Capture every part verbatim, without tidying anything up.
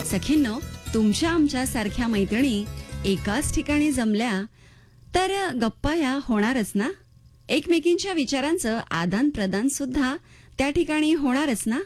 सखींनो, तुमच्या आमच्या सारख्या मैत्रिणी एकाच ठिकाणी जमल्या तर गप्पा या होणारच ना. एकमेकींच्या विचारांचं आदान प्रदान सुद्धा त्या ठिकाणी होणारच ना.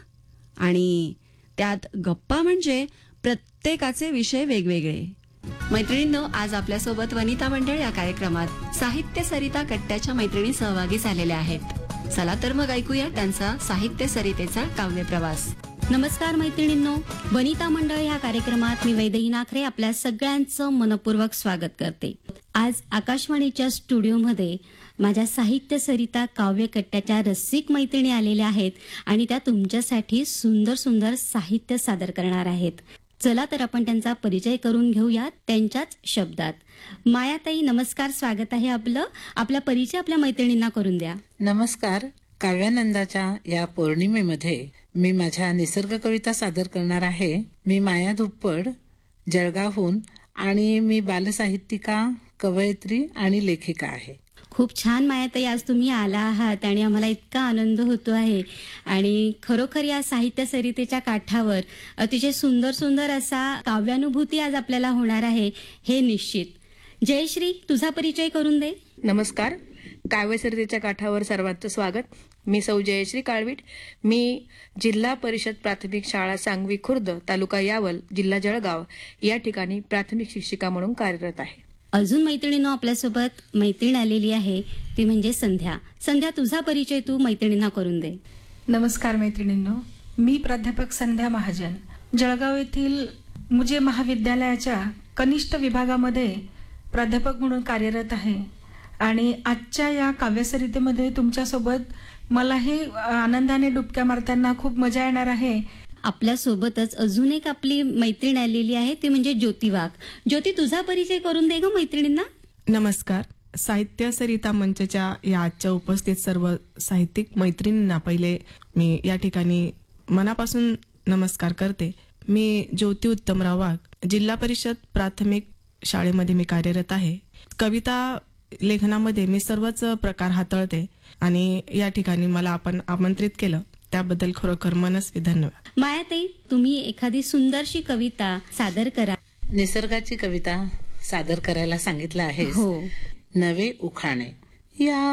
आणि त्यात गप्पा म्हणजे प्रत्येकाचे विषय वेगवेगळे. मैत्रिणींनो, आज आपल्यासोबत वनिता मंडळ या कार्यक्रमात साहित्य सरिता कट्ट्याच्या मैत्रिणी सहभागी झालेल्या आहेत. चला तर मग ऐकूया त्यांचा साहित्य सरितेचा काव्य प्रवास. नमस्कार मैत्रिणींनो, वनिता मंडळ या कार्यक्रमात मी वैदेही नाखरे आपल्या सगळ्यांचं मनपूर्वक स्वागत करते. आज आकाशवाणीच्या स्टुडिओमध्ये माझ्या साहित्य सरिता काव्य कट्ट्याच्या रसिक मैत्रिणी आलेल्या आहेत आणि त्या तुमच्यासाठी सुंदर सुंदर साहित्य सादर करणार आहेत. चला तर आपण त्यांचा परिचय करून घेऊया त्यांच्याच शब्दात. मायाताई, नमस्कार, स्वागत आहे आपलं. आपला परिचय आपल्या मैत्रिणींना करून द्या. नमस्कार. काव्यानंदाच्या या पौर्णिमेमध्ये मी माझ्या निसर्ग कविता सादर करणार आहे. मी माया धुप्पड, जळगावहून, आणि मी बालसाहित्यिका, कवयित्री आणि लेखिका आहे. खूप छान मायाताई, आज तुम्ही आला आहात आणि आम्हाला इतका आनंद होतो आहे. आणि खरोखर या साहित्य सरितेच्या काठावर अतिशय सुंदर सुंदर असा काव्यानुभूती आज आपल्याला होणार आहे, हे निश्चित. जयश्री, तुझा परिचय करून दे. नमस्कार. काव्यसरितेच्या काठावर सर्वांचं स्वागत. मी सौ जयश्री काळवीट. मी जिल्हा परिषद प्राथमिक शाळा सांगवी खुर्द, तालुका यावल, जिल्हा जळगाव या ठिकाणी प्राथमिक शिक्षिका म्हणून कार्यरत आहे. अजून मैत्रिणींनो, आपल्यासोबत मैत्रीण आलेली आहे, ती म्हणजे संध्या. संध्या, तुझा परिचय तू मैत्रिणींना करून दे. नमस्कार मैत्रिणींनो, मी प्राध्यापक संध्या महाजन, जळगाव येथील मुजे महाविद्यालयाच्या कनिष्ठ विभागामध्ये प्राध्यापक म्हणून कार्यरत आहे. आणि आजच्या या काव्यसरितेमध्ये तुमच्यासोबत मलाही आनंदाने डुबक्या मारताना खूप मजा येणार आहे. आपल्यासोबतच अजून एक आपली मैत्रीण आलेली आहे, ती म्हणजे ज्योती वाघ. ज्योती, तुझा परिचय करून दे ग मैत्रिणींना. नमस्कार. साहित्य सरिता मंचच्या या आजच्या उपस्थित सर्व साहित्यिक मैत्रिणींना पहिले मी या ठिकाणी मनापासून नमस्कार करते. मी ज्योती उत्तमराव वाघ, जिल्हा परिषद प्राथमिक शाळेमध्ये मी कार्यरत आहे. कविता लेखनामध्ये मी सर्वच प्रकार हाताळते आणि या ठिकाणी मला आपण आमंत्रित केलं त्याबद्दल खरोखर मनस्वी धन्यवाद. मायाताई, तुम्ही एखादी सुंदरशी कविता सादर करा. निसर्गाची कविता सादर करायला सांगितलं आहे. हो. नवे उखाणे. या